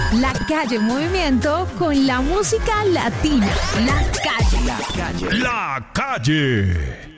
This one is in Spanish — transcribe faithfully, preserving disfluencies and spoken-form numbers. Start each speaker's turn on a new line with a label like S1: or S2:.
S1: La calle en movimiento con la música latina. La calle.
S2: La calle. La calle.